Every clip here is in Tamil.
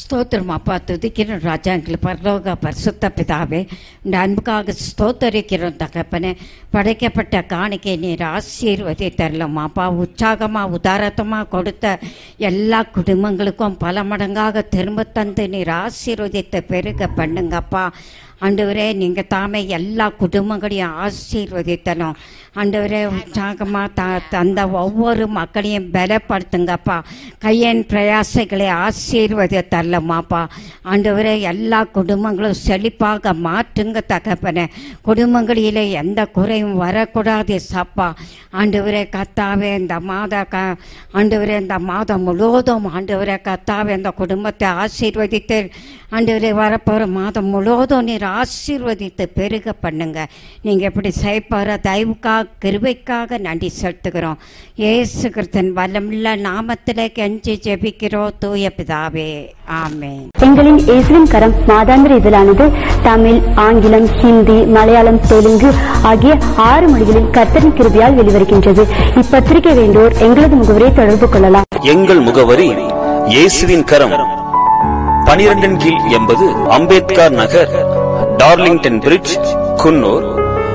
ஸ்தோத்திரம் அப்பா, துதிக்கிறோம் ராஜா. எங்களுக்கு பரலோக பரிசுத்த பிதாவே, இந்த அன்புக்காக ஸ்தோத்தரிக்கிறோம் தகப்பனே. படைக்கப்பட்ட காணிக்கை நீர் ஆசீர்வதி தரலாம் அப்பா. உற்சாகமாக உதாரத்தமாக கொடுத்த எல்லா குடும்பங்களுக்கும் பல மடங்காக திரும்ப தந்து நீர் ஆசீர்வதித்த பெருக பண்ணுங்கப்பா. ஆண்டவரே, நீங்கள் தாமே எல்லா குடும்பங்களையும் ஆசீர்வதித்தனும். ஆண்டவரே, உற்சாகமாக தந்த ஒவ்வொரு மக்களையும் பலப்படுத்துங்கப்பா. கையன் பிரயாசங்களை ஆசீர்வதித்தரலாமாப்பா. ஆண்டவரே, எல்லா குடும்பங்களும் செழிப்பாக மாற்றுங்க தகப்பனே. குடும்பங்களிலே எந்த குறையும் வரக்கூடாது சப்பா. ஆண்டவரே கத்தாவே, இந்த ஆண்டவரே இந்த மாதம் முழுவதும் ஆண்டவரே கத்தாவே இந்த குடும்பத்தை ஆசீர்வதித்து ஆண்டவரே வரப்போகிற மாதம் முழுவதும் நீர் ஆசீர்வதித்து பெருக பண்ணுங்க. நீங்கள் எப்படி செய்யப்போகிற தயவுக்காக கிருபைக்காக நன்றி செலுத்துகிறோம். இயேசு கிறிஸ்துவின் வல்லமுள்ள நாமத்தில் கெஞ்சி ஜெபிக்கிறோம் தூய பிதாவே, ஆமென். எங்களின் இயேசுவின் கரம் மாதாந்திர இதழானது தமிழ், ஆங்கிலம், ஹிந்தி, மலையாளம், தெலுங்கு ஆகிய 6 மொழிகளில் கர்த்தரின் கிருபையால் வெளிவருகின்றது. இப்பத்திரிகை வேண்டோர் எங்களது முகவரியை தொடர்பு கொள்ளலாம். எங்கள் முகவரி இயேசுவின் கரம், 12 கீழ் 80 அம்பேத்கர் நகர், டார்லிங்டன் பிரிட்ஜ், குன்னூர்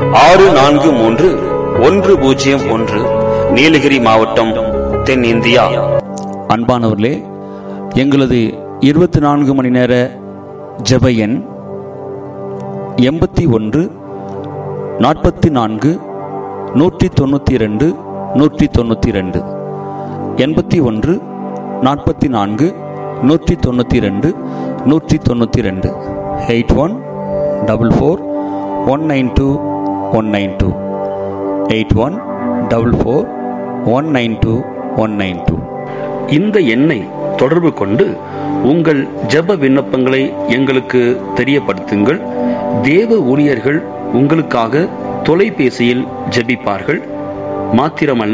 643101, நீலகிரி மாவட்டம், தென்னிந்தியா. அன்பானவர்களே, எங்களது 24 மணி நேர ஜெப எண் 81 44 192 192, 81 44 192 192, 8144192192, 8144192192. இந்த எண்ணை தொடர்பு கொண்டு உங்கள் ஜெப விண்ணப்பங்களை எங்களுக்கு தெரியப்படுத்துங்கள். தேவ ஊழியர்கள் உங்களுக்காக தொலைபேசியில் ஜெபிப்பார்கள். மாத்திரமல்ல,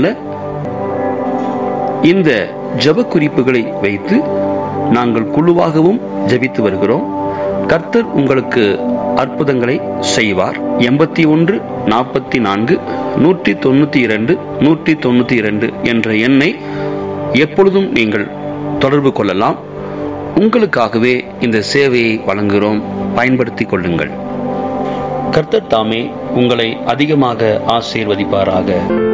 இந்த ஜெப குறிப்புகளை வைத்து நாங்கள் குழுவாகவும் ஜெபித்து வருகிறோம். கர்த்தர் உங்களுக்கு அற்புதங்களை செய்வார். 81 44 192 192 என்ற எண்ணை எப்பொழுதும் நீங்கள் தொடர்பு கொள்ளலாம். உங்களுக்காகவே இந்த சேவையை வழங்குகிறோம். பயன்படுத்திக் கொள்ளுங்கள். கர்த்தர் தாமே உங்களை அதிகமாக ஆசீர்வதிப்பாராக.